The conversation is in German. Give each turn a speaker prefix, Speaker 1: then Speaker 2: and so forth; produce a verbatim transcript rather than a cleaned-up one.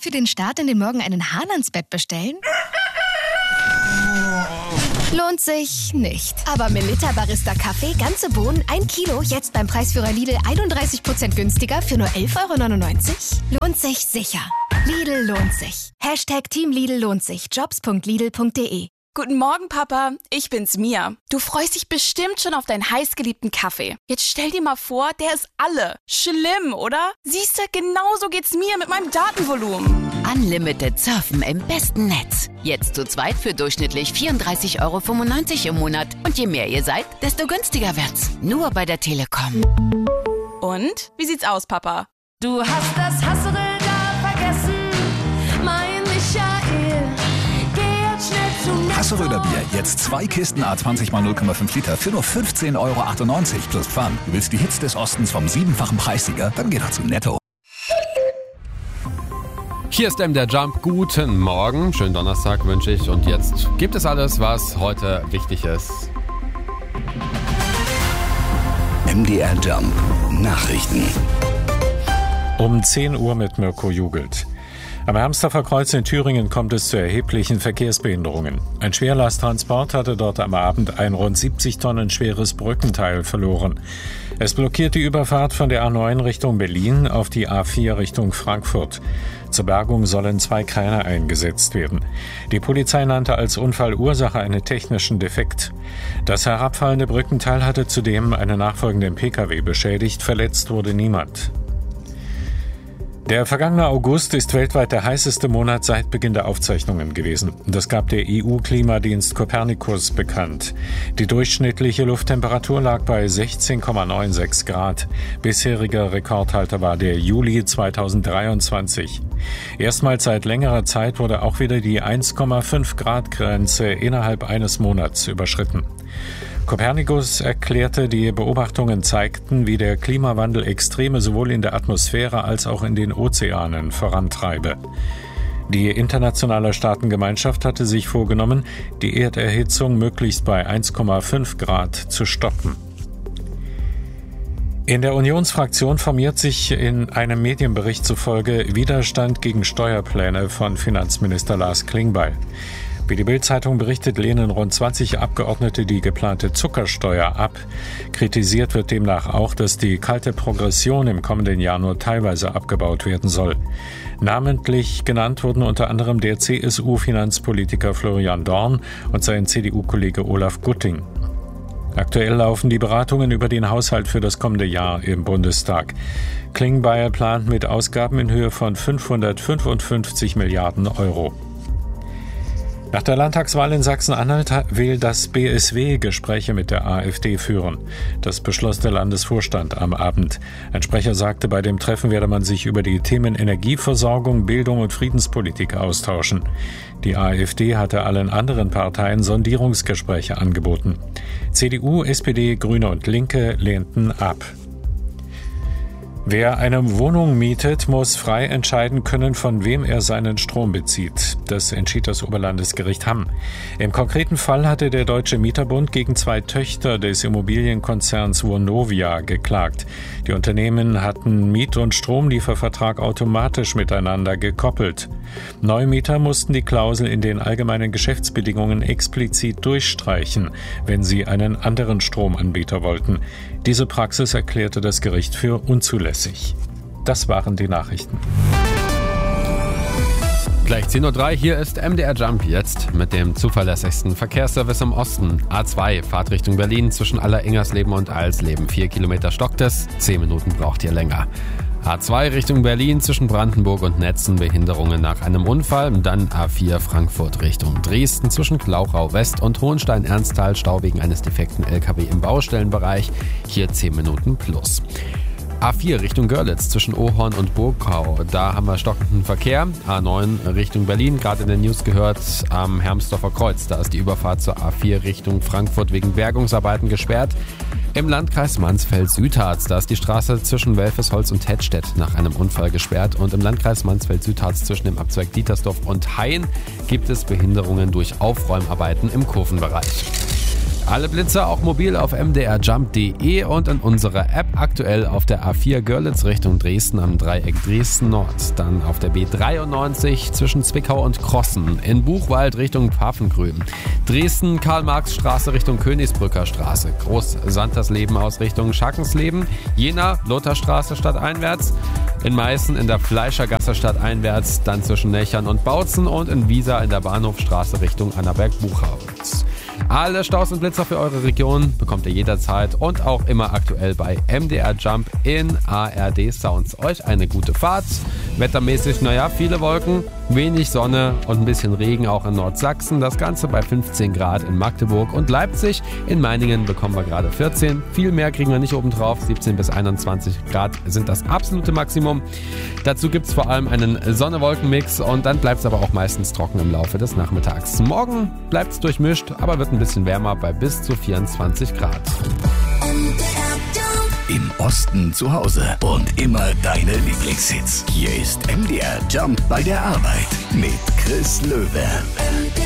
Speaker 1: für den Start in den Morgen einen Hahn ans Bett bestellen? Lohnt sich nicht. Aber Melitta Barista Kaffee, ganze Bohnen, ein Kilo, jetzt beim Preisführer Lidl einunddreißig Prozent günstiger für nur elf Euro neunundneunzig? Lohnt sich sicher. Lidl lohnt sich. Hashtag Team Lidl lohnt sich. Jobs punkt lidl punkt de.
Speaker 2: Guten Morgen, Papa. Ich bin's, Mia. Du freust dich bestimmt schon auf deinen heißgeliebten Kaffee. Jetzt stell dir mal vor, der ist alle. Schlimm, oder? Siehste, genauso geht's mir mit meinem Datenvolumen.
Speaker 3: Unlimited Surfen im besten Netz. Jetzt zu zweit für durchschnittlich vierunddreißig Euro fünfundneunzig im Monat. Und je mehr ihr seid, desto günstiger wird's. Nur bei der Telekom.
Speaker 2: Und? Wie sieht's aus, Papa?
Speaker 4: Du hast das Hasseröder vergessen, mein Michael. Geh jetzt schnell zu Netto.
Speaker 5: Hasseröder Bier, jetzt zwei Kisten A zwanzig mal null Komma fünf Liter für nur fünfzehn Euro achtundneunzig plus Pfand. Du willst die Hits des Ostens vom siebenfachen Preissieger? Dann geh doch zu Netto.
Speaker 6: Hier ist M D R Jump. Guten Morgen. Schönen Donnerstag wünsche ich. Und jetzt gibt es alles, was heute wichtig ist.
Speaker 5: M D R Jump. Nachrichten.
Speaker 7: Um zehn Uhr mit Mirko Jugelt. Am Hermsdorfer Kreuz in Thüringen kommt es zu erheblichen Verkehrsbehinderungen. Ein Schwerlasttransport hatte dort am Abend ein rund siebzig Tonnen schweres Brückenteil verloren. Es blockiert die Überfahrt von der A neun Richtung Berlin auf die A vier Richtung Frankfurt. Zur Bergung sollen zwei Kräne eingesetzt werden. Die Polizei nannte als Unfallursache einen technischen Defekt. Das herabfallende Brückenteil hatte zudem einen nachfolgenden Pkw beschädigt. Verletzt wurde niemand. Der vergangene August ist weltweit der heißeste Monat seit Beginn der Aufzeichnungen gewesen. Das gab der E U-Klimadienst Copernicus bekannt. Die durchschnittliche Lufttemperatur lag bei sechzehn Komma sechsundneunzig Grad. Bisheriger Rekordhalter war der Juli zweitausenddreiundzwanzig. Erstmals seit längerer Zeit wurde auch wieder die eins Komma fünf Grad Grenze innerhalb eines Monats überschritten. Copernicus erklärte, die Beobachtungen zeigten, wie der Klimawandel Extreme sowohl in der Atmosphäre als auch in den Ozeanen vorantreibe. Die internationale Staatengemeinschaft hatte sich vorgenommen, die Erderhitzung möglichst bei eins Komma fünf Grad zu stoppen. In der Unionsfraktion formiert sich in einem Medienbericht zufolge Widerstand gegen Steuerpläne von Finanzminister Lars Klingbeil. Wie die Bild-Zeitung berichtet, lehnen rund zwanzig Abgeordnete die geplante Zuckersteuer ab. Kritisiert wird demnach auch, dass die kalte Progression im kommenden Jahr nur teilweise abgebaut werden soll. Namentlich genannt wurden unter anderem der C S U-Finanzpolitiker Florian Dorn und sein C D U-Kollege Olaf Gutting. Aktuell laufen die Beratungen über den Haushalt für das kommende Jahr im Bundestag. Klingbeil plant mit Ausgaben in Höhe von fünfhundertfünfundfünfzig Milliarden Euro. Nach der Landtagswahl in Sachsen-Anhalt will das B S W Gespräche mit der AfD führen. Das beschloss der Landesvorstand am Abend. Ein Sprecher sagte, bei dem Treffen werde man sich über die Themen Energieversorgung, Bildung und Friedenspolitik austauschen. Die AfD hatte allen anderen Parteien Sondierungsgespräche angeboten. C D U, S P D, Grüne und Linke lehnten ab. Wer eine Wohnung mietet, muss frei entscheiden können, von wem er seinen Strom bezieht. Das entschied das Oberlandesgericht Hamm. Im konkreten Fall hatte der Deutsche Mieterbund gegen zwei Töchter des Immobilienkonzerns Vonovia geklagt. Die Unternehmen hatten Miet- und Stromliefervertrag automatisch miteinander gekoppelt. Neumieter mussten die Klausel in den allgemeinen Geschäftsbedingungen explizit durchstreichen, wenn sie einen anderen Stromanbieter wollten. Diese Praxis erklärte das Gericht für unzulässig. Das waren die Nachrichten.
Speaker 6: Gleich zehn Uhr drei, hier ist M D R Jump jetzt mit dem zuverlässigsten Verkehrsservice im Osten. A zwei, Fahrt Richtung Berlin zwischen Aller-Ingersleben und Alsleben. Vier Kilometer stockt es, zehn Minuten braucht ihr länger. A zwei Richtung Berlin zwischen Brandenburg und Netzen, Behinderungen nach einem Unfall. Dann A vier Frankfurt Richtung Dresden zwischen Glauchau West und Hohenstein-Ernsthal, Stau wegen eines defekten L K W im Baustellenbereich. Hier zehn Minuten plus. A vier Richtung Görlitz zwischen Ohorn und Burgau, da haben wir stockenden Verkehr. A neun Richtung Berlin, gerade in den News gehört, am Hermsdorfer Kreuz. Da ist die Überfahrt zur A vier Richtung Frankfurt wegen Bergungsarbeiten gesperrt. Im Landkreis Mansfeld-Südharz, da ist die Straße zwischen Welfesholz und Hettstedt nach einem Unfall gesperrt. Und im Landkreis Mansfeld-Südharz zwischen dem Abzweig Dietersdorf und Hain gibt es Behinderungen durch Aufräumarbeiten im Kurvenbereich. Alle Blitze auch mobil auf m d r jump punkt d e und in unserer App, aktuell auf der A vier Görlitz Richtung Dresden am Dreieck Dresden Nord, dann auf der B dreiundneunzig zwischen Zwickau und Krossen, in Buchwald Richtung Pfaffengrün, Dresden Karl-Marx-Straße Richtung Königsbrücker Straße, Groß-Santersleben aus Richtung Scharkensleben, Jena Lutherstraße stadteinwärts, in Meißen in der Fleischergasse stadteinwärts, dann zwischen Nechern und Bautzen und in Wiesa in der Bahnhofstraße Richtung Annaberg-Buchholz. Alle Staus und Blitzer für eure Region bekommt ihr jederzeit und auch immer aktuell bei M D R Jump in A R D Sounds. Euch eine gute Fahrt. Wettermäßig, naja, viele Wolken, wenig Sonne und ein bisschen Regen auch in Nordsachsen. Das Ganze bei fünfzehn Grad in Magdeburg und Leipzig. In Meiningen bekommen wir gerade vierzehn. Viel mehr kriegen wir nicht obendrauf. siebzehn bis einundzwanzig Grad sind das absolute Maximum. Dazu gibt es vor allem einen Sonne-Wolken-Mix und dann bleibt es aber auch meistens trocken im Laufe des Nachmittags. Morgen bleibt es durchmischt, aber wird ein bisschen wärmer bei bis zu vierundzwanzig Grad.
Speaker 5: Im Osten zu Hause und immer deine Lieblingshits. Hier ist M D R Jump bei der Arbeit mit Chris Löwe.